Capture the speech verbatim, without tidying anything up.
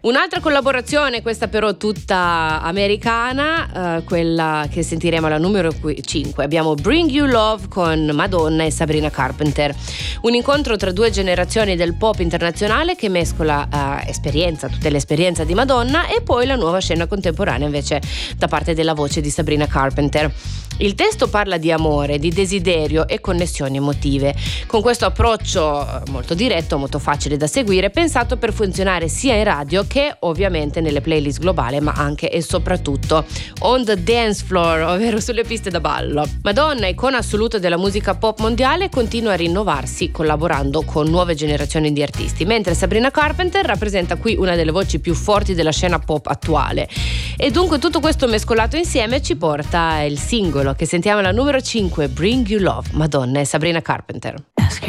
Un'altra collaborazione, questa però tutta americana, eh, quella che sentiremo alla numero cinque. Abbiamo Bring You Love con Madonna e Sabrina Carpenter. Un incontro tra due generazioni del pop internazionale che mescola eh, esperienza, tutte le esperienze di Madonna e poi la nuova scena contemporanea invece da parte della voce di Sabrina Carpenter. Il testo parla di amore, di desiderio e connessioni emotive, con questo approccio molto diretto, molto facile da seguire, pensato per funzionare sia in radio che ovviamente nelle playlist globali, ma anche e soprattutto on the dance floor, ovvero sulle piste da ballo. Madonna, icona assoluta della musica pop mondiale, continua a rinnovarsi collaborando con nuove generazioni di artisti, mentre Sabrina Carpenter rappresenta qui una delle voci più forti della scena pop attuale. E dunque tutto questo mescolato insieme ci porta il singolo che sentiamo alla numero cinque, Bring You Love, Madonna e Sabrina Carpenter.